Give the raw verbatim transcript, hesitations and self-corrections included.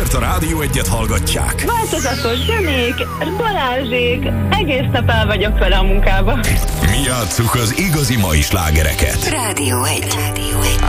mert a Rádió Egyet hallgatják. Változatos zenék, Balázsék, egész nap el vagyok vele a munkába. Mi játsszuk az igazi mai slágereket. Rádió egy. Rádió egy.